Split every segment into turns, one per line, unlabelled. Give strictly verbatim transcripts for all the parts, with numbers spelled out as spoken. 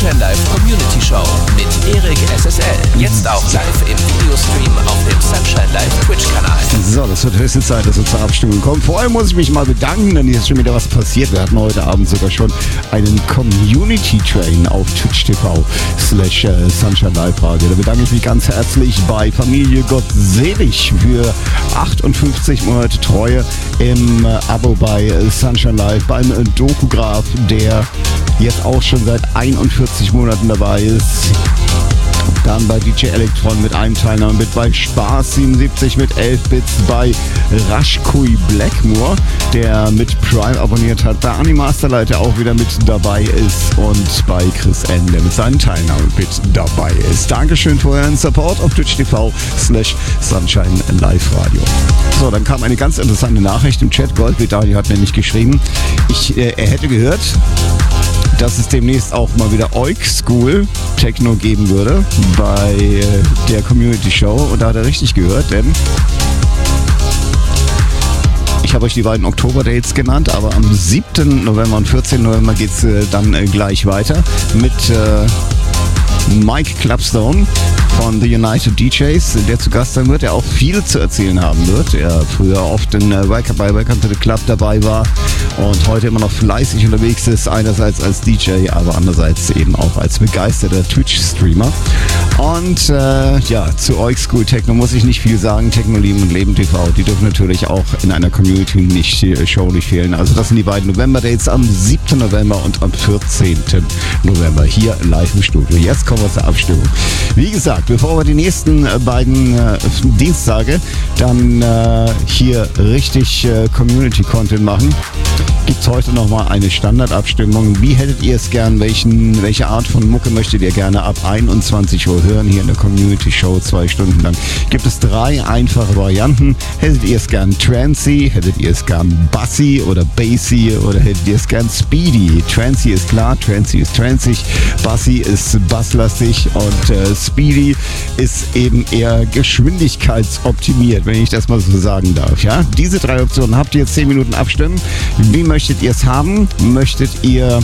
Sunshine Live Community Show mit Erik S S L. Jetzt auch live im Videostream auf dem Sunshine Live Twitch-Kanal.
So, das wird höchste Zeit, dass wir zur Abstimmung kommen. Vorher muss ich mich mal bedanken, denn hier ist schon wieder was passiert. Wir hatten heute Abend sogar schon einen Community-Train auf Twitch T V slash Sunshine Live Radio. Da bedanke ich mich ganz herzlich bei Familie Gottselig für achtundfünfzig Monate Treue im Abo bei Sunshine Live, beim Dokograf, der jetzt auch schon seit einundvierzig Monaten dabei ist. Dann bei D J Electron mit einem Teilnahme mit, bei Spaß siebenundsiebzig mit elf Bits, bei Rashkui Blackmore, der mit Prime abonniert hat, bei Animasterlight, der auch wieder mit dabei ist, und bei Chris N, der mit seinen Teilnahmen mit dabei ist. Dankeschön für euren Support auf Twitch T V slash Sunshine Live Radio. So, dann kam eine ganz interessante Nachricht im Chat. Goldvitalio hat nämlich geschrieben, ich, äh, er hätte gehört, dass es demnächst auch mal wieder Oik School Techno geben würde bei äh, der Community Show. Und da hat er richtig gehört, denn ich habe euch die beiden Oktober-Dates genannt, aber am siebten November und vierzehnten November geht es äh, dann äh, gleich weiter mit äh, Mike Clubstone von The United D Js, der zu Gast sein wird, der auch viel zu erzählen haben wird. Er früher oft in äh, Welcome bei Welcome to the Club dabei war und heute immer noch fleißig unterwegs ist, einerseits als D J, aber andererseits eben auch als begeisterter Twitch-Streamer. Und äh, ja, zu Oik School Techno muss ich nicht viel sagen. Techno lieben und Leben T V, die dürfen natürlich auch in einer Community nicht, äh, Show nicht fehlen. Also das sind die beiden November-Dates am siebten November und am vierzehnten November hier live im Studio. Jetzt kommen wir zur Abstimmung. Wie gesagt, bevor wir die nächsten äh, beiden äh, Dienstage dann äh, hier richtig äh, Community-Content machen, gibt es heute nochmal eine Standardabstimmung. Wie hättet ihr es gern? Welchen, welche Art von Mucke möchtet ihr gerne ab einundzwanzig Uhr hören hier in der Community Show zwei Stunden lang? Gibt es drei einfache Varianten. Hättet ihr es gern Trancy? Hättet ihr es gern Bassy oder Bassy? Oder hättet ihr es gern Speedy? Trancy ist klar, Trancy ist tranzig, Bassy ist basslastig und äh, Speedy ist eben eher geschwindigkeitsoptimiert, wenn ich das mal so sagen darf. Ja? Diese drei Optionen habt ihr, zehn Minuten abstimmen. Wie möchtet ihr es haben? Möchtet ihr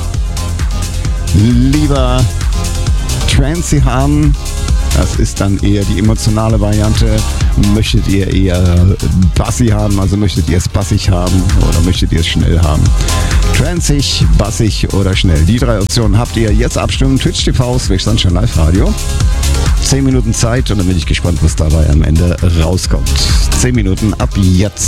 lieber Trancy haben? Das ist dann eher die emotionale Variante. Möchtet ihr eher Bassy haben? Also möchtet ihr es bassig haben oder möchtet ihr es schnell haben? Tranzig, bassig oder schnell? Die drei Optionen habt ihr. Jetzt abstimmen. Twitch T V slash Sunshine Live Radio. zehn Minuten Zeit und dann bin ich gespannt, was dabei am Ende rauskommt. zehn Minuten ab jetzt.